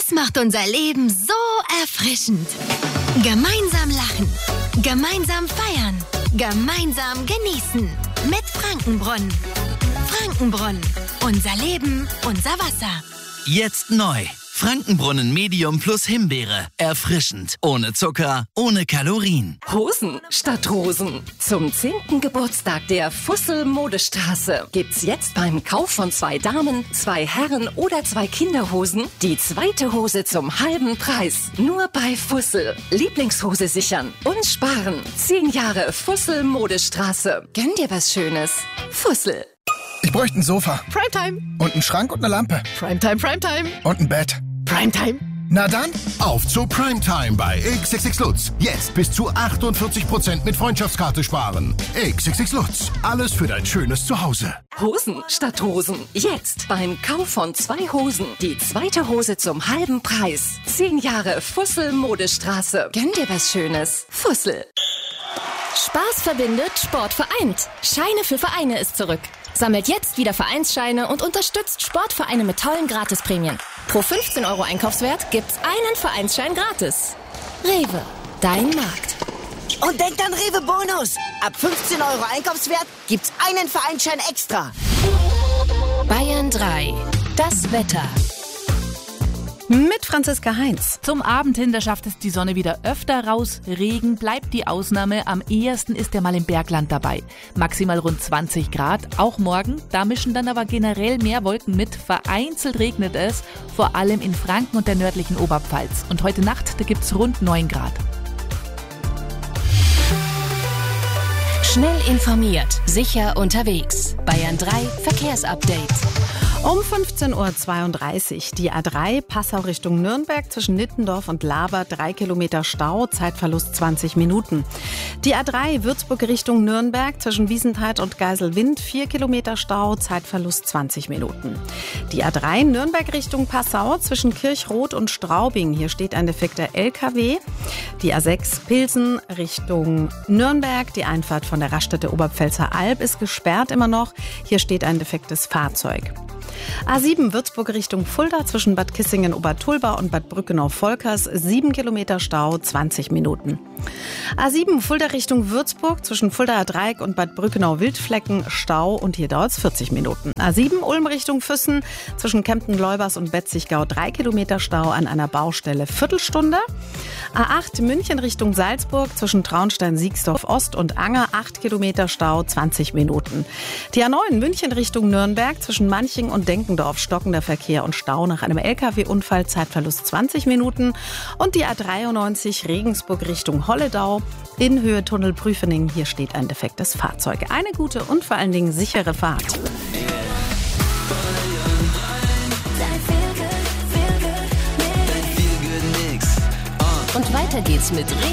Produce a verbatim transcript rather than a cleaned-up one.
Das macht unser Leben so erfrischend. Gemeinsam lachen, gemeinsam feiern, gemeinsam genießen. Mit Frankenbrunnen. Frankenbrunnen. Unser Leben, unser Wasser. Jetzt neu. Frankenbrunnen Medium plus Himbeere. Erfrischend. Ohne Zucker, ohne Kalorien. Hosen statt Rosen. Zum zehnten Geburtstag der Fussel Modestraße gibt's jetzt beim Kauf von zwei Damen, zwei Herren oder zwei Kinderhosen die zweite Hose zum halben Preis. Nur bei Fussel. Lieblingshose sichern und sparen. Zehn Jahre Fussel Modestraße. Gönn dir was Schönes. Fussel. Ich bräuchte ein Sofa. Primetime. Und einen Schrank und eine Lampe. Primetime, Primetime. Und ein Bett. Primetime. Na dann, auf zu Primetime bei X X X Lutz. Jetzt bis zu achtundvierzig Prozent mit Freundschaftskarte sparen. X X X Lutz. Alles für dein schönes Zuhause. Hosen statt Hosen. Jetzt beim Kauf von zwei Hosen die zweite Hose zum halben Preis. Zehn Jahre Fussel Modestraße. Gönn dir was Schönes. Fussel. Spaß verbindet, Sport vereint. Scheine für Vereine ist zurück. Sammelt jetzt wieder Vereinsscheine und unterstützt Sportvereine mit tollen Gratisprämien. Pro fünfzehn Euro Einkaufswert gibt's einen Vereinsschein gratis. Rewe, dein Markt. Und denkt an Rewe Bonus. Ab fünfzehn Euro Einkaufswert gibt's einen Vereinsschein extra. Bayern drei. Das Wetter. Mit Franziska Heinz. Zum Abend hin, da schafft es die Sonne wieder öfter raus. Regen bleibt die Ausnahme. Am ehesten ist er mal im Bergland dabei. Maximal rund zwanzig Grad. Auch morgen. Da mischen dann aber generell mehr Wolken mit. Vereinzelt regnet es. Vor allem in Franken und der nördlichen Oberpfalz. Und heute Nacht, da gibt's rund neun Grad. Schnell informiert. Sicher unterwegs. Bayern drei Verkehrsupdate. Um fünfzehn Uhr zweiunddreißig die A drei Passau Richtung Nürnberg zwischen Nittendorf und Laber, drei Kilometer Stau, Zeitverlust zwanzig Minuten. Die A drei Würzburg Richtung Nürnberg zwischen Wiesentheit und Geiselwind, vier Kilometer Stau, Zeitverlust zwanzig Minuten. Die A drei Nürnberg Richtung Passau zwischen Kirchroth und Straubing, hier steht ein defekter L K W. Die A sechs Pilsen Richtung Nürnberg, die Einfahrt von der Raststätte Oberpfälzer Alb ist gesperrt immer noch, hier steht ein defektes Fahrzeug. A sieben Würzburg Richtung Fulda zwischen Bad Kissingen-Obertulba und Bad Brückenau-Volkers, sieben Kilometer Stau, zwanzig Minuten. A sieben Fulda Richtung Würzburg zwischen Fuldaer Dreieck und Bad Brückenau-Wildflecken, Stau und hier dauert es vierzig Minuten. A sieben Ulm Richtung Füssen zwischen Kempten-Leubers und Betzigau, drei Kilometer Stau an einer Baustelle, Viertelstunde. A acht München Richtung Salzburg zwischen Traunstein-Siegsdorf Ost und Anger, acht Kilometer Stau, zwanzig Minuten. Die A neun München Richtung Nürnberg zwischen Manching und Denkendorf, stockender Verkehr und Stau nach einem L K W-Unfall, Zeitverlust zwanzig Minuten. Und die A dreiundneunzig Regensburg Richtung Holledau, in Höhe Tunnel Prüfening, hier steht ein defektes Fahrzeug. Eine gute und vor allen Dingen sichere Fahrt. Und weiter geht's mit Regen.